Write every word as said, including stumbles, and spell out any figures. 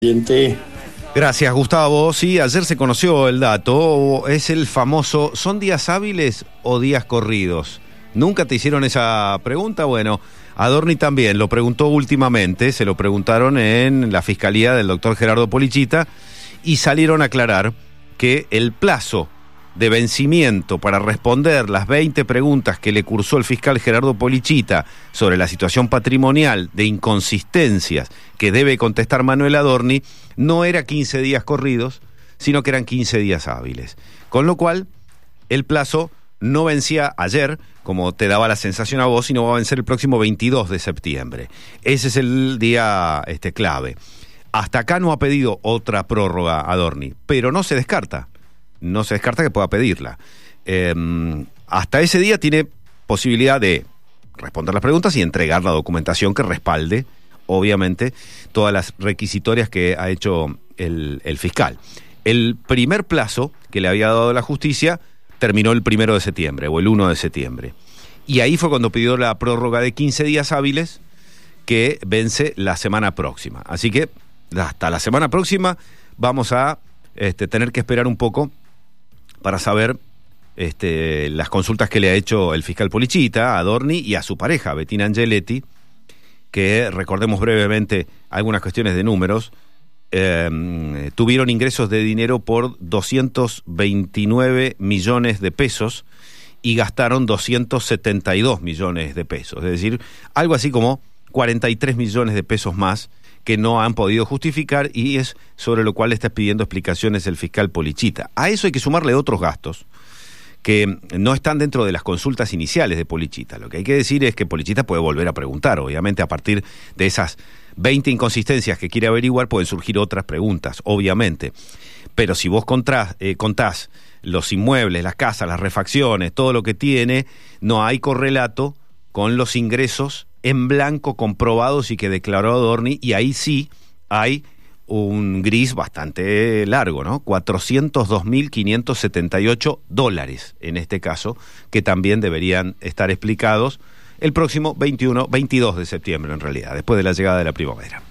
Siguiente. Gracias, Gustavo. Sí, ayer se conoció el dato. Es el famoso, ¿son días hábiles o días corridos? ¿Nunca te hicieron esa pregunta? Bueno, Adorni también lo preguntó últimamente. Se lo preguntaron en la fiscalía del doctor Gerardo Polichita y salieron a aclarar que el plazo de vencimiento para responder las veinte preguntas que le cursó el fiscal Gerardo Polichita sobre la situación patrimonial de inconsistencias que debe contestar Manuel Adorni no era quince días corridos, sino que eran quince días hábiles. Con lo cual, el plazo no vencía ayer, como te daba la sensación a vos, sino va a vencer el próximo veintidós de septiembre. Ese es el día este, clave. Hasta acá no ha pedido otra prórroga Adorni, pero no se descarta. No se descarta que pueda pedirla. Eh, hasta ese día tiene posibilidad de responder las preguntas y entregar la documentación que respalde, obviamente, todas las requisitorias que ha hecho el, el fiscal. El primer plazo que le había dado la justicia terminó el primero de septiembre o el uno de septiembre. Y ahí fue cuando pidió la prórroga de quince días hábiles que vence la semana próxima. Así que hasta la semana próxima vamos a este, tener que esperar un poco para saber este, las consultas que le ha hecho el fiscal Polichita a Adorni y a su pareja, Bettina Angeletti, que, recordemos brevemente algunas cuestiones de números, eh, tuvieron ingresos de dinero por doscientos veintinueve millones de pesos y gastaron doscientos setenta y dos millones de pesos. Es decir, algo así como cuarenta y tres millones de pesos más que no han podido justificar y es sobre lo cual está pidiendo explicaciones el fiscal Polichita. A eso hay que sumarle otros gastos que no están dentro de las consultas iniciales de Polichita. Lo que hay que decir es que Polichita puede volver a preguntar. Obviamente, a partir de esas veinte inconsistencias que quiere averiguar, pueden surgir otras preguntas, obviamente. Pero si vos contás, eh, contás los inmuebles, las casas, las refacciones, todo lo que tiene, no hay correlato con los ingresos en blanco comprobados y que declaró Adorni, y ahí sí hay un gris bastante largo, ¿no? cuatrocientos dos mil quinientos setenta y ocho dólares, en este caso, que también deberían estar explicados el próximo veintiuno, veintidós de septiembre, en realidad, después de la llegada de la primavera.